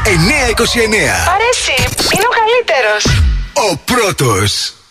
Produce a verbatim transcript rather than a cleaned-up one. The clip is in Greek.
εννιακόσια είκοσι εννέα. Αρέσει, είναι ο καλύτερος. Ο πρώτος.